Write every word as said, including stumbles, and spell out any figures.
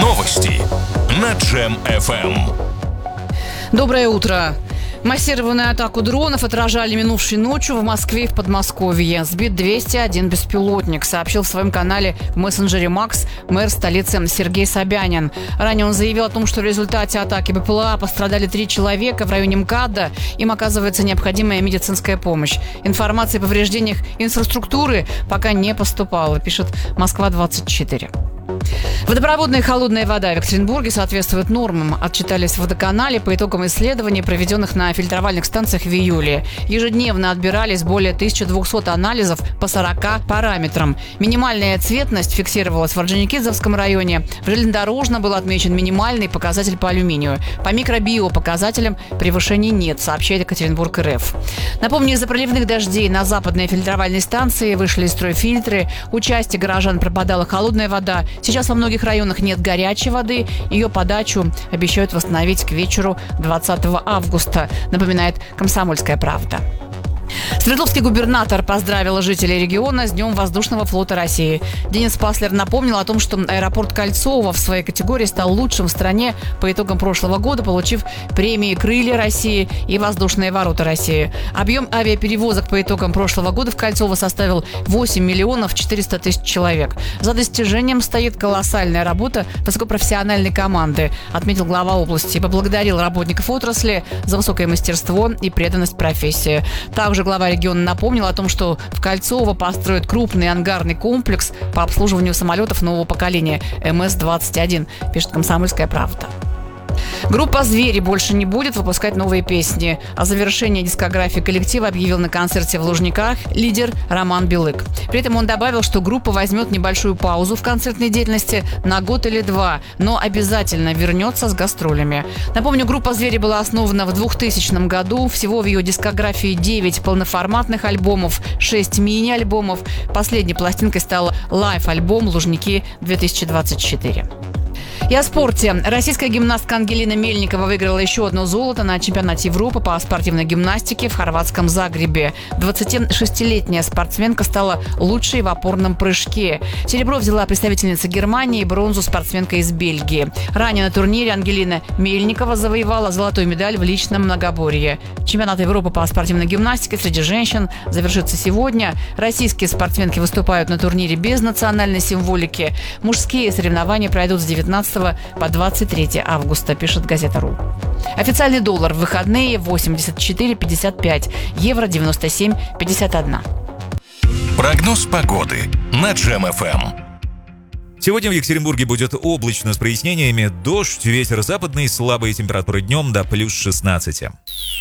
Новости на Джем эф эм. Доброе утро. Массированную атаку дронов отражали минувшей ночью в Москве и в Подмосковье. Сбит двести один беспилотник, сообщил в своем канале в мессенджере Макс мэр столицы Сергей Собянин. Ранее он заявил о том, что в результате атаки БПЛА пострадали три человека в районе МКАДа. Им оказывается необходимая медицинская помощь. Информации о повреждениях инфраструктуры пока не поступало, пишет Москва двадцать четыре. Водопроводная и холодная вода в Екатеринбурге соответствуют нормам, отчитались в водоканале по итогам исследований, проведенных на фильтровальных станциях в июле. Ежедневно отбирались более тысячи двухсот анализов по сорока параметрам. Минимальная цветность фиксировалась в Орджоникидзевском районе. В железнодорожном был отмечен минимальный показатель по алюминию. По микробиопоказателям превышений нет, сообщает Екатеринбург РФ. Напомню, из-за проливных дождей на западной фильтровальной станции вышли из строя фильтры. У части горожан пропадала холодная вода. Сейчас во многих районах нет горячей воды. Ее подачу обещают восстановить к вечеру двадцатого августа, напоминает «Комсомольская правда». Свердловский губернатор поздравил жителей региона с Днем воздушного флота России. Денис Паслер напомнил о том, что аэропорт Кольцово в своей категории стал лучшим в стране по итогам прошлого года, получив премии «Крылья России» и «Воздушные ворота России». Объем авиаперевозок по итогам прошлого года в Кольцово составил восемь миллионов четыреста тысяч человек. За достижением стоит колоссальная работа высокопрофессиональной команды, отметил глава области и поблагодарил работников отрасли за высокое мастерство и преданность профессии. Также глава региона напомнил о том, что в Кольцово построят крупный ангарный комплекс по обслуживанию самолетов нового поколения эм эс двадцать один, пишет «Комсомольская правда». Группа «Звери» больше не будет выпускать новые песни. О завершении дискографии коллектива объявил на концерте в Лужниках лидер Роман Белык. При этом он добавил, что группа возьмет небольшую паузу в концертной деятельности на год или два, но обязательно вернется с гастролями. Напомню, группа «Звери» была основана в двухтысячном году. Всего в ее дискографии девять полноформатных альбомов, шесть мини-альбомов. Последней пластинкой стал лайв-альбом «Лужники две тысячи двадцать четыре». И о спорте. Российская гимнастка Ангелина Мельникова выиграла еще одно золото на чемпионате Европы по спортивной гимнастике в хорватском Загребе. двадцатишестилетняя спортсменка стала лучшей в опорном прыжке. Серебро взяла представительница Германии, бронзу спортсменка из Бельгии. Ранее на турнире Ангелина Мельникова завоевала золотую медаль в личном многоборье. Чемпионат Европы по спортивной гимнастике среди женщин завершится сегодня. Российские спортсменки выступают на турнире без национальной символики. Мужские соревнования пройдут с девятнадцатого по двадцать третье августа, пишет газета.ру. Официальный доллар в выходные восемьдесят четыре пятьдесят пять, евро девяносто семь пятьдесят один. Прогноз погоды на Джем эф эм. Сегодня в Екатеринбурге будет облачно с прояснениями, дождь, ветер западный, слабые температуры днем до плюс шестнадцати.